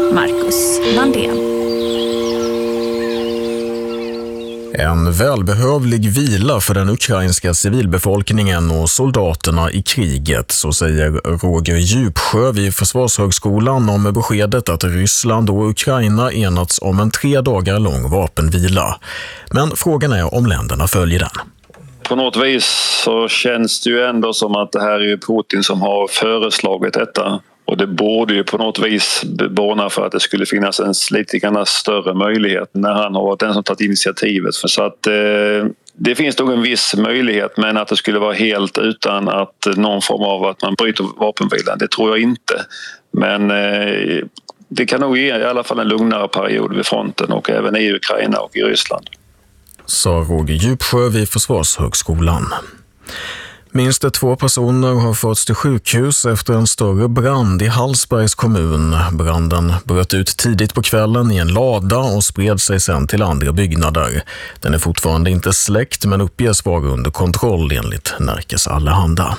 Marcus Landén. En välbehövlig vila för den ukrainska civilbefolkningen och soldaterna i kriget, så säger Roger Djupsjö vid Försvarshögskolan om beskedet att Ryssland och Ukraina enats om en 3 dagar lång vapenvila. Men frågan är om länderna följer den. På något vis så känns det ju ändå som att det här är Putin som har föreslagit detta. Och det borde ju på något vis borna för att det skulle finnas en lite grann större möjlighet när han har varit den som tagit initiativet. Så att det finns nog en viss möjlighet, men att det skulle vara helt utan att någon form av att man bryter vapenvilan, det tror jag inte. Men det kan nog ge i alla fall en lugnare period vid fronten och även i Ukraina och i Ryssland. Sa Roger Djupsjö vid Försvarshögskolan. Minst 2 personer har förts till sjukhus efter en större brand i Hallsbergs kommun. Branden bröt ut tidigt på kvällen i en lada och spred sig sedan till andra byggnader. Den är fortfarande inte släckt, men uppges vara under kontroll enligt Närkes Allehanda.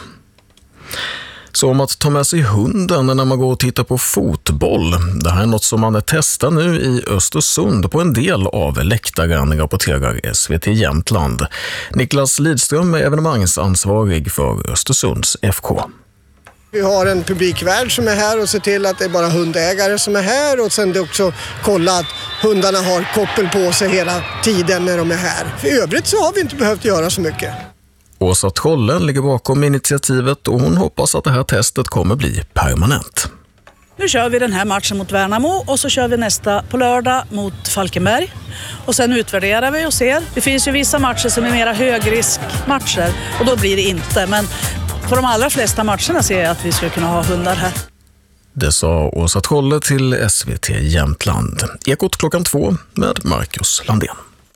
Så om att ta med sig hunden när man går och tittar på fotboll. Det här är något som man testar nu i Östersund på en del av läktaren, rapporterar SVT Jämtland. Niklas Lidström är evenemangsansvarig för Östersunds FK. Vi har en publikvärd som är här och ser till att det är bara hundägare som är här, och sen också kolla att hundarna har koppel på sig hela tiden när de är här. För övrigt så har vi inte behövt göra så mycket. Åsa Trollen ligger bakom initiativet och hon hoppas att det här testet kommer bli permanent. Nu kör vi den här matchen mot Värnamo och så kör vi nästa på lördag mot Falkenberg. Och sen utvärderar vi och ser. Det finns ju vissa matcher som är mera högriskmatcher och då blir det inte. Men på de allra flesta matcherna ser jag att vi skulle kunna ha hundar här. Det sa Åsa Trolle till SVT Jämtland. Ekot 2:00 med Marcus Landén.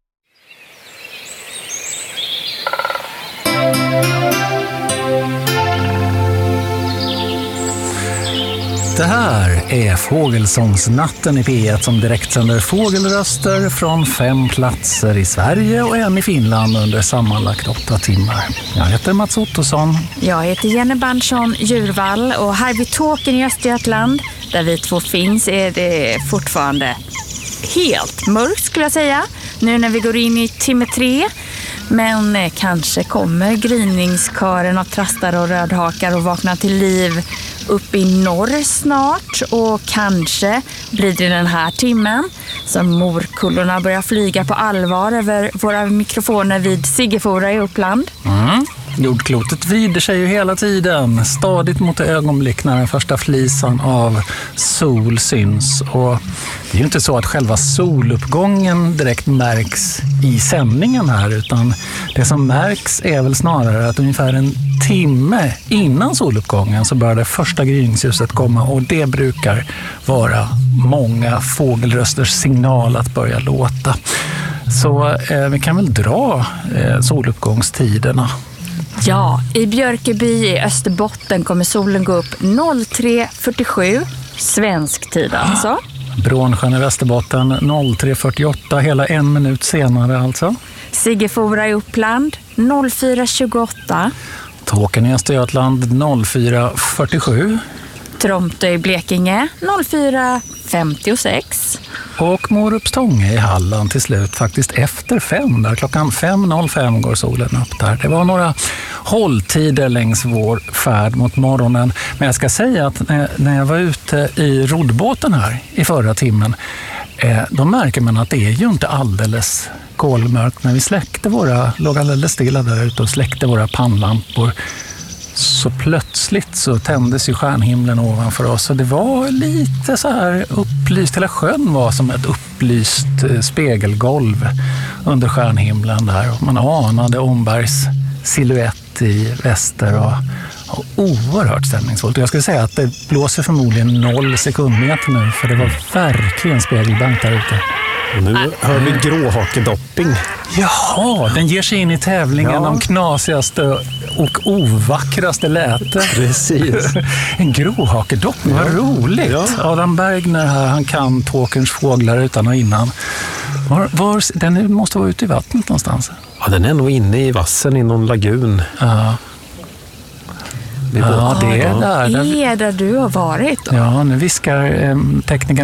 Det här är Fågelsångsnatten i P1 som direktsänder fågelröster från 5 platser i Sverige och en i Finland under sammanlagt 8 timmar. Jag heter Mats Ottosson. Jag heter Jenny Bandsson Djurvall och här vid Tåken i Östergötland, där vi 2 finns, är det fortfarande helt mörkt skulle jag säga. Nu när vi går in i timme 3. Men kanske kommer gryningskören av trastar och rödhakar och vakna till liv upp i norr snart, och kanske blir det den här timmen som morkullorna börjar flyga på allvar över våra mikrofoner vid Siggefora i Uppland. Jordklotet vrider sig ju hela tiden, stadigt mot det ögonblick när den första flisan av sol syns. Och det är ju inte så att själva soluppgången direkt märks i sändningen här, utan det som märks är väl snarare att ungefär en timme innan soluppgången så börjar det första gryningsljuset komma, och det brukar vara många fågelrösters signal att börja låta. Så vi kan väl dra soluppgångstiderna. Ja, i Björkeby i Österbotten kommer solen gå upp 03.47 svensk tid alltså. Brånsjön i Västerbotten 03.48, hela 1 minut senare alltså. Siggefora i Uppland 04.28. Tåken i Östergötland 04.47. Tromtö i Blekinge 04.56. Och Morupstånge i Halland till slut faktiskt efter 5. Där klockan 5.05 går solen upp där. Det var några hålltider längs vår färd mot morgonen. Men jag ska säga att när jag var ute i roddbåten här i förra timmen, då märker man att det är ju inte alldeles kolmörkt. När vi låg alldeles stilla där ute och släckte våra pannlampor, så plötsligt så tändes ju stjärnhimlen ovanför oss, och det var lite så här upplyst. Hela sjön var som ett upplyst spegelgolv under stjärnhimlen där, och man anade Ombergs silhuett i väster och oerhört stämningsfullt. Jag skulle säga att det blåser förmodligen 0 sekundmeter nu, för det var verkligen spegelblankt där ute. Och nu hör vi gråhakedopping. Jaha, den ger sig in i tävlingen om knasigaste och ovackraste läte. Precis. En gråhakedopping, vad roligt. Ja. Adam Bergner här, han kan Tåkerns fåglar utan och innan. Den måste vara ute i vattnet någonstans. Ja, den är nog inne i vassen i någon lagun. Ja. Det är där där du har varit då. Ja, nu viskar tekniken